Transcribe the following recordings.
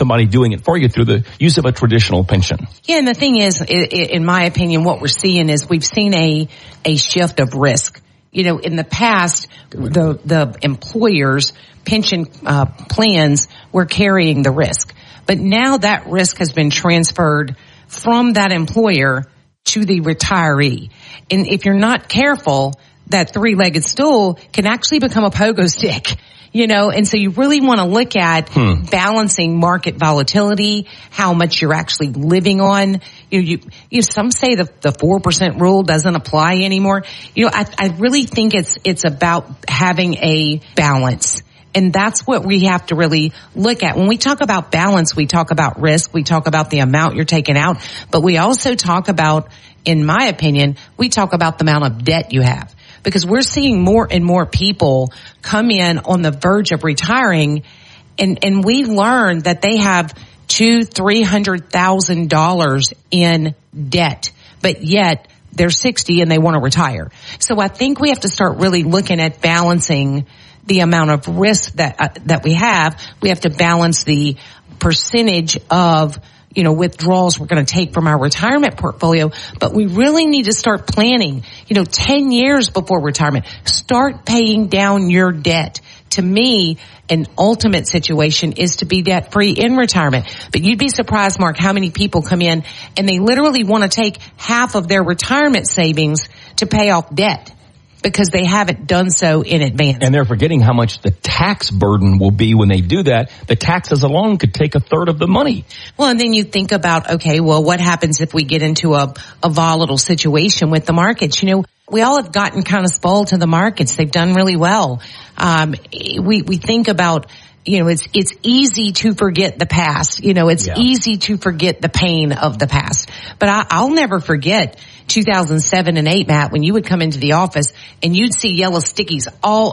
somebody doing it for you through the use of a traditional pension. Yeah, and the thing is, in my opinion, what we're seeing is we've seen a shift of risk. You know, in the past, the employers' pension plans were carrying the risk. But now that risk has been transferred from that employer to the retiree. And if you're not careful, that three-legged stool can actually become a pogo stick. You know, and so you really want to look at balancing market volatility, how much you're actually living on. You some say the 4% rule doesn't apply anymore. You know, I really think it's about having a balance. And that's what we have to really look at. When we talk about balance, we talk about risk, we talk about the amount you're taking out, but we also talk about, in my opinion, we talk about the amount of debt you have. Because we're seeing more and more people come in on the verge of retiring, and we learned that they have $200,000-$300,000 in debt, but yet they're 60 and they want to retire. So I think we have to start really looking at balancing the amount of risk that we have. We have to balance the percentage of withdrawals we're going to take from our retirement portfolio, but we really need to start planning, 10 years before retirement. Start paying down your debt. To me, an ultimate situation is to be debt-free in retirement. But you'd be surprised, Mark, how many people come in and they literally want to take half of their retirement savings to pay off debt, because they haven't done so in advance. And they're forgetting how much the tax burden will be when they do that. The taxes alone could take a third of the money. Well, and then you think about, okay, well, what happens if we get into a volatile situation with the markets? We all have gotten kind of spoiled to the markets. They've done really well. We think about, it's easy to forget the past. It's easy to forget the pain of the past. But I'll never forget 2007 and 8, Matt, when you would come into the office and you'd see yellow stickies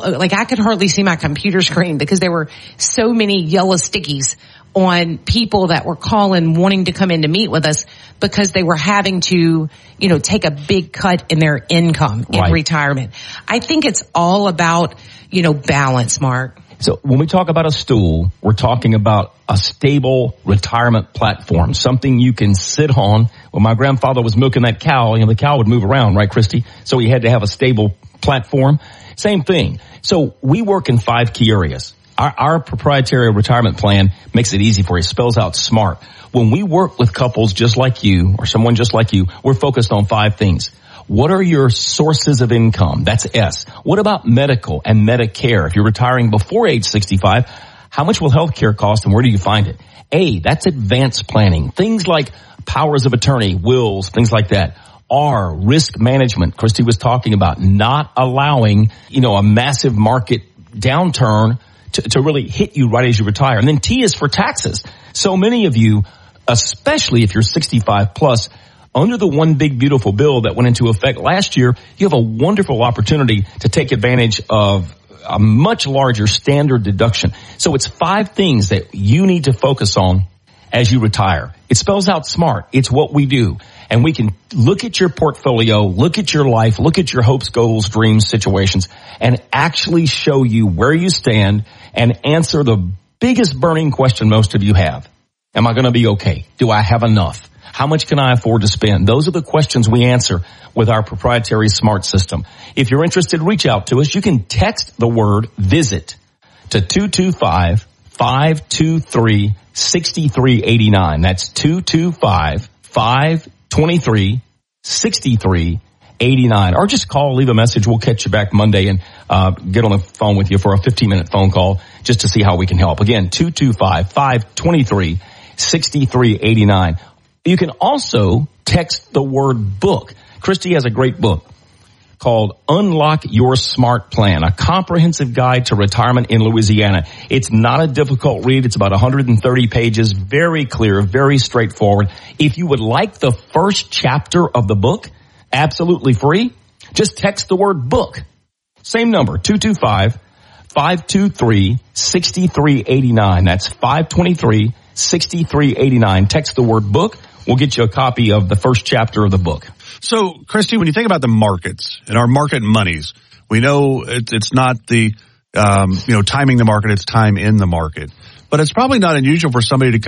I could hardly see my computer screen because there were so many yellow stickies on people that were calling wanting to come in to meet with us because they were having to, take a big cut in their income in retirement. I think it's all about, balance, Mark. So when we talk about a stool, we're talking about a stable retirement platform, something you can sit on. When my grandfather was milking that cow, the cow would move around, right, Christy? So he had to have a stable platform. Same thing. So we work in 5 key areas. Our proprietary retirement plan makes it easy for you. It spells out SMART. When we work with couples just like you or someone just like you, we're focused on 5 things. What are your sources of income? That's S. What about medical and Medicare? If you're retiring before age 65, how much will health care cost and where do you find it? A, that's advanced planning. Things like powers of attorney, wills, things like that. R, risk management. Christy was talking about not allowing, a massive market downturn to really hit you right as you retire. And then T is for taxes. So many of you, especially if you're 65 plus, under the One Big Beautiful Bill that went into effect last year, you have a wonderful opportunity to take advantage of a much larger standard deduction. So it's 5 things that you need to focus on as you retire. It spells out SMART. It's what we do. And we can look at your portfolio, look at your life, look at your hopes, goals, dreams, situations, and actually show you where you stand and answer the biggest burning question most of you have. Am I going to be okay? Do I have enough? How much can I afford to spend? Those are the questions we answer with our proprietary SMART system. If you're interested, reach out to us. You can text the word VISIT to 225-523-6389. That's 225-523-6389. Or just call, leave a message. We'll catch you back Monday and get on the phone with you for a 15-minute phone call just to see how we can help. Again, 225-523-6389. You can also text the word book. Christy has a great book called Unlock Your Smart Plan, a comprehensive guide to retirement in Louisiana. It's not a difficult read. It's about 130 pages, very clear, very straightforward. If you would like the first chapter of the book, absolutely free, just text the word book. Same number, 225-523-6389. That's 523-6389. Text the word book. We'll get you a copy of the first chapter of the book. So, Christy, when you think about the markets and our market monies, we know it's not the, timing the market, it's time in the market. But it's probably not unusual for somebody to